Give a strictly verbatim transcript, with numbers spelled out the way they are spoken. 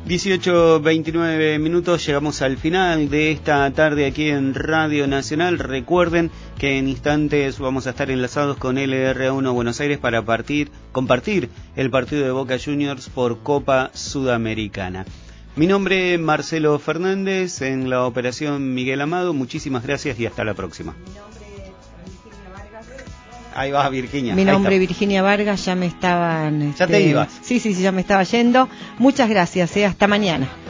dieciocho veintinueve minutos, llegamos al final de esta tarde aquí en Radio Nacional. Recuerden que en instantes vamos a estar enlazados con L R A uno Buenos Aires para partir, compartir el partido de Boca Juniors por Copa Sudamericana. Mi nombre es Marcelo Fernández, en la operación Miguel Amado. Muchísimas gracias y hasta la próxima. Ahí va Virginia. Mi nombre es Virginia Vargas, ya me estaban... Ya este, te ibas. Sí, sí, sí, ya me estaba yendo. Muchas gracias, eh, hasta mañana.